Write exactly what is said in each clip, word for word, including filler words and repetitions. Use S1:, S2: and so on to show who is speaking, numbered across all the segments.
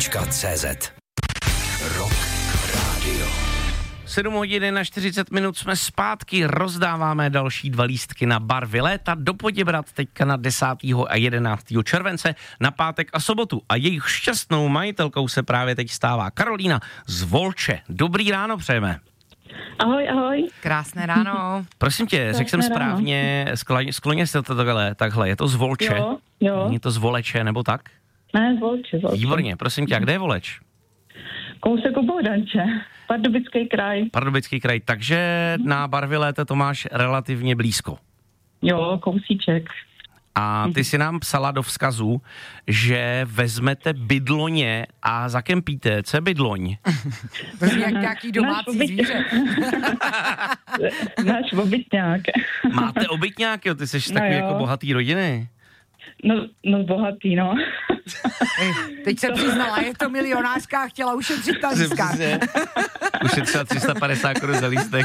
S1: tečka cé zet. Rock Radio.
S2: sedm hodin na čtyřicet minut jsme zpátky, rozdáváme další dva lístky na barvy léta do Poděbrad teďka na desátého a jedenáctého července na pátek a sobotu. A jejich šťastnou majitelkou se právě teď stává Karolína z Volče. Dobrý ráno přejeme.
S3: Ahoj, ahoj.
S4: Krásné ráno.
S2: Prosím tě, řekl jsem správně, skloně, skloně se to takhle, takhle, je to z Volče?
S3: Jo, jo.
S2: Je to z Voleče, nebo tak?
S3: Ne, z Volče, z Volče.
S2: Výborně, prosím tě, a kde je Voleč?
S3: Kousek u Bohdanče, Pardubický kraj.
S2: Pardubický kraj, takže na barvy léta to máš relativně blízko.
S3: Jo, kousíček.
S2: A ty si nám psala do vzkazu, že vezmete bydloně a zakempíte. Co je bydloň?
S4: To je jak nějaký domácí zvíře.
S3: Náš obytňák.
S2: Máte obytňák, jo? Ty jsi takový
S3: jo.
S2: jako bohatý rodiny.
S3: No, no bohatý, no.
S4: Teď se přiznala, je to milionářská, chtěla ušetřit na lístkách.
S2: Ušetřila tři sta padesát korun za lístek.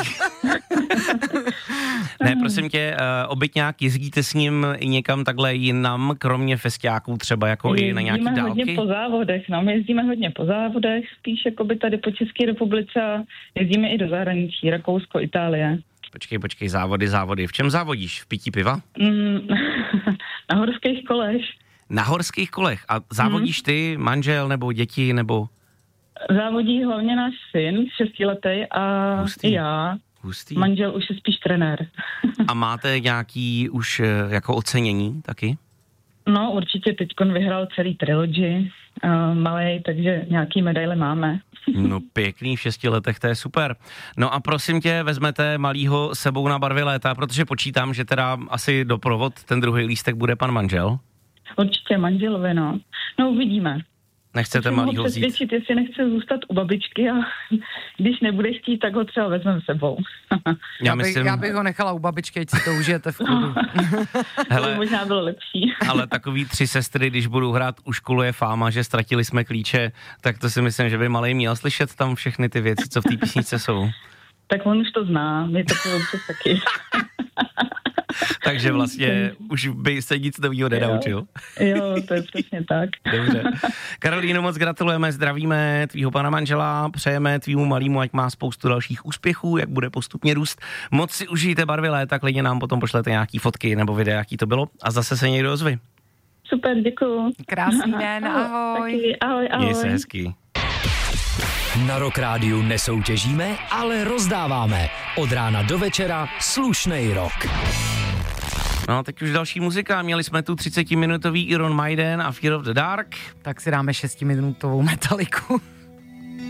S2: Ne, prosím tě, uh, obytňák, jezdíte s ním i někam takhle jinam, kromě festiáků třeba jako jezdíme i na nějaký dálky?
S3: Jezdíme hodně po závodech, no, my jezdíme hodně po závodech, spíš jako by tady po České republice a jezdíme i do zahraničí, Rakousko, Itálie.
S2: Počkej, počkej, závody, závody. V čem závodíš? V pití piva?
S3: Mm, na horských kolech.
S2: Na horských kolech. A závodíš ty, manžel, nebo děti, nebo...
S3: Závodí hlavně náš syn, šestiletý, a
S2: Hustý.
S3: i já.
S2: Hustý.
S3: Manžel už je spíš trenér.
S2: A máte nějaký už jako ocenění taky?
S3: No, určitě teďkon vyhrál celý trilogy, uh, malej, takže nějaký medaile máme.
S2: No pěkný, v šesti letech, to je super. No a prosím tě, vezmete malýho sebou na barvy léta, protože počítám, že teda asi doprovod ten druhý lístek bude pan manžel.
S3: Určitě manželovi, no. No, uvidíme.
S2: Nechcete
S3: Musím
S2: malýho
S3: ho
S2: vzít?
S3: přesvědčit, jestli nechce zůstat u babičky a když nebude chtít, tak ho třeba vezmeme sebou.
S2: Já,
S4: Já, bych,
S2: myslím,
S4: já bych ho nechala u babičky, ať si to užijete v klidu.
S3: To by možná bylo lepší.
S2: ale takový tři sestry, když budou hrát u školu je fáma, že ztratili jsme klíče, tak to si myslím, že by malej měl slyšet tam všechny ty věci, co v té písničce jsou.
S3: Tak on už to zná, my to občas taky.
S2: Takže vlastně už by se nic novýho nenaučil.
S3: Jo, to je přesně tak.
S2: Dobře. Karolíno, moc gratulujeme, zdravíme tvýho pana manžela, přejeme tvýmu malýmu, ať má spoustu dalších úspěchů, jak bude postupně růst. Moc si užijte barvy léta, klidně nám potom pošlete nějaký fotky nebo videa, jaký to bylo a zase se někdo ozvi.
S3: Super, děkuju.
S4: Krásný den, ahoj.
S3: Taky, ahoj, ahoj.
S2: Měj se hezky.
S1: Na Rock Rádiu nesoutěžíme, ale rozdáváme. Od rána do večera slušnej rock.
S2: No, teď už další muzika. Měli jsme tu třicetiminutový Iron Maiden a Fear of the Dark.
S4: Tak si dáme šestiminutovou Metaliku.